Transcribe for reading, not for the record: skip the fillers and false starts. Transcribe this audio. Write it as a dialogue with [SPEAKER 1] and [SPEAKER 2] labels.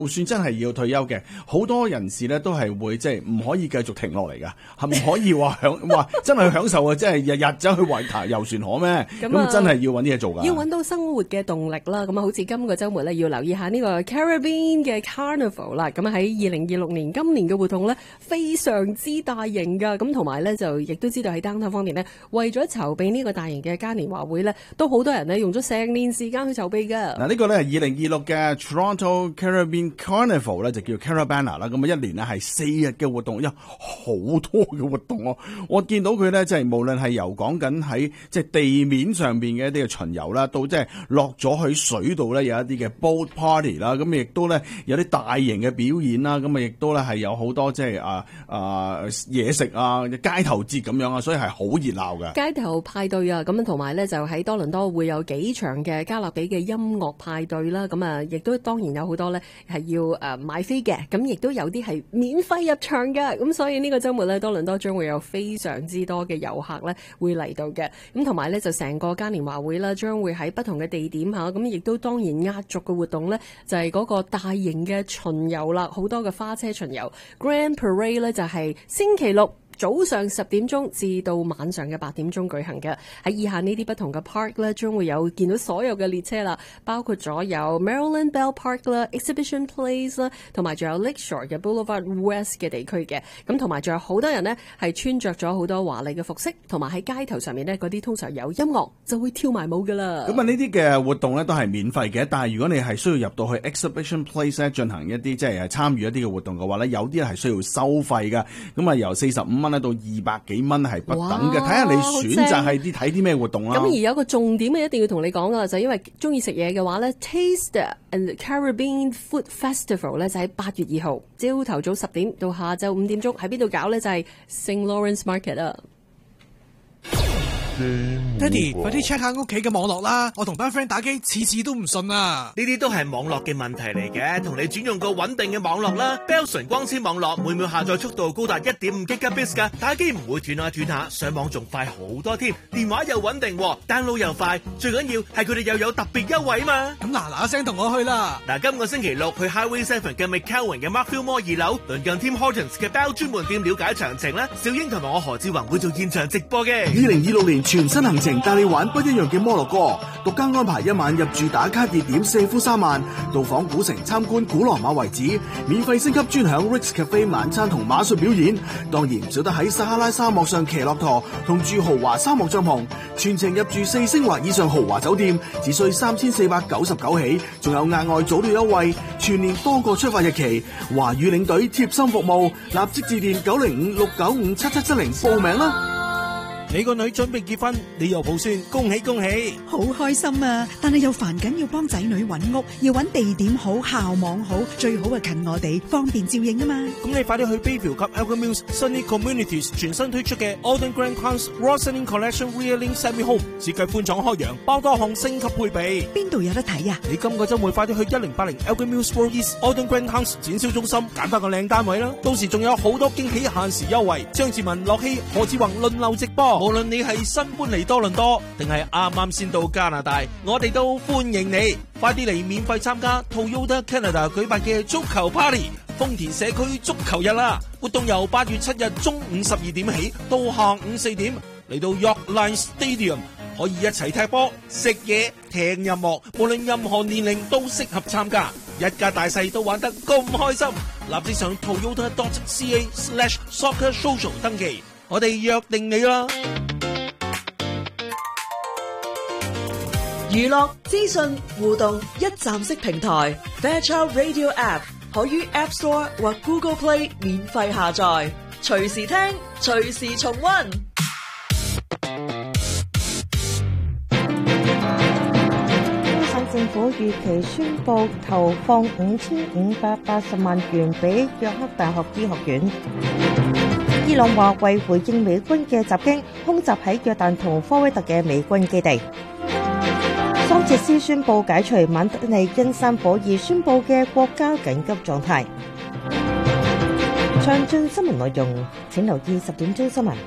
[SPEAKER 1] 就算真係要退休嘅，好多人士咧都係會即係唔可以繼續停落嚟㗎，係唔可以話真係享受啊！即係日日走去維塔遊船河咩？咁真係要揾啲嘢做㗎。
[SPEAKER 2] 要揾到生活嘅動力啦。咁啊，好似今個週末咧，要留意下呢個 Caribbean 嘅 Carnival 啦。咁啊喺2026年今年嘅活動咧，非常之大型㗎。咁同埋咧就亦都知道喺 downtown 方面咧，為咗籌備呢個大型嘅嘉年華會咧，都好多人咧用咗成年時間去籌備㗎。
[SPEAKER 1] 嗱，呢個咧係2026嘅 Toronto Caribbean Carnival 咧就叫 Carabana 啦，咁啊一年咧係4日嘅活動，好多嘅活動哦。我見到佢咧即係無論係由講緊喺即係地面上邊嘅一啲嘅巡遊啦，到即係落咗去水度咧有一啲嘅 boat party 啦，咁亦都咧有啲大型嘅表演啦，咁啊亦都咧係有好多即係嘢食啊、街頭節咁樣啊，所以係好熱鬧嘅
[SPEAKER 2] 街頭派對啊，咁同埋咧就喺多倫多會有幾場嘅加勒比嘅音樂派對啦，咁啊亦都當然有好多咧係要買飛嘅，咁亦都有啲係免費入場嘅，咁所以呢個週末咧多倫多將會有非常之多嘅遊客咧會嚟到嘅，咁同埋咧就成個嘉年華會啦，將會喺不同嘅地點嚇，咁亦都當然壓軸嘅活動咧就係嗰個大型嘅巡遊啦，好多嘅花車巡遊 Grand Parade 咧就係星期六早上10點鐘至到晚上嘅8點鐘舉行嘅，喺以下呢啲不同嘅 park 咧，將會有見到所有嘅列車啦，包括咗有 Maryland Bell Park 啦、Exhibition Place 啦，同埋仲有 Lakeshore 嘅 Boulevard West 嘅地區嘅，咁同埋仲有好多人呢係穿着咗好多華麗嘅服飾，同埋喺街頭上面呢嗰啲通常有音樂就會跳埋舞噶啦。
[SPEAKER 1] 咁啊呢啲嘅活動咧都係免費嘅，但係如果你係需要入到去 Exhibition Place 咧進行一啲即係參與一啲嘅活動嘅話咧，有啲係需要收費噶，咁啊由45蚊到200幾蚊係不等嘅，睇下你選擇係啲睇啲咩活動啦。
[SPEAKER 2] 咁而有個重點一定要同你講噶，就因為中意食嘢嘅話咧 ，Taste and Caribbean Food Festival 咧就喺8月2號，朝頭早10點到下晝5點鐘，喺邊度搞咧？就係 St. Lawrence Market 啊。
[SPEAKER 3] 爹哋，快啲 check 下屋企嘅網絡啦！我同班 friend 打機，次次都唔順啊！
[SPEAKER 4] 呢啲都係網絡嘅問題嚟嘅，同你轉用個穩定嘅網絡啦。Bell 純光纖網絡每秒下載速度高達 1.5 Gbps 噶，打機唔會斷下斷下，上網仲快好多添。電話又穩定，download 又快，最緊要係佢哋又有特別優惠嘛！
[SPEAKER 3] 咁嗱聲同我去啦！
[SPEAKER 4] 嗱，今個星期六去 Highway 7嘅 McCowan 嘅 Markfield Mall 2樓，鄰近 Tim Hortons 嘅 Bell 專門店了解詳情啦。小英同埋我何志宏會做現場直播嘅。
[SPEAKER 5] 2026年全新行程帶你玩不一樣嘅摩洛哥，獨家安排1晚入住打卡熱點舍夫沙曼，到訪古城參觀古羅馬遺址，免費升級專享 Rick's Cafe 晚餐同馬術表演，當然唔少得喺撒哈拉沙漠上騎駱駝同住豪華沙漠帳篷，全程入住4星或以上豪華酒店，只需3499起，仲有額外早鳥優惠，全年多個出發日期，華語領隊貼心服務，立即致電905-695-7770報名啦！
[SPEAKER 3] 你個女準備結婚，你又抱孫，恭喜恭喜！
[SPEAKER 6] 好開心啊！但係又煩緊要幫仔女揾屋，要揾地點好、校網好，最好係近我哋，方便照應啊嘛！
[SPEAKER 3] 咁你快啲去 Bayview 及 Elgin Mills Sunny Communities 全新推出嘅 Alden Grand House Roslyn Collection Rear Link Semi Home， 設計寬敞開揚，包多項升級配備。
[SPEAKER 6] 邊度有得睇啊？
[SPEAKER 3] 你今個週末快啲去1080 Elgin Mills Road East Alden Grand House 展銷中心揀翻個靚單位啦！到時仲有好多驚喜限時優惠，張志文、樂希、何志宏輪流直播。無論你係新搬嚟多倫多，定係啱啱先到加拿大，我哋都歡迎你。快啲嚟免費參加 Toyota Canada 舉辦嘅足球 Party， 豐田社區足球日啦！活動由8月7日中午12點起到下午4點，嚟到 York Line Stadium， 可以一齊踢波、食嘢、聽音樂，無論任何年齡都適合參加，一家大細都玩得咁開心。立即上 toyota.ca/soccersocial 登記，我哋約定你啦！
[SPEAKER 7] 娛樂資訊互動一站式平台 Fairchild Radio App 可於 App Store 或 Google Play 免費下載，隨時聽，隨時重溫。
[SPEAKER 8] 省政府預期宣布投放5580萬元俾約克大學醫學院。伊朗話為回應美軍嘅襲擊，空襲喺約旦同科威特嘅美軍基地。桑切斯宣布解除馬德里因山火而宣布嘅國家緊急狀態。詳盡新聞內容，請留意10點鐘新聞。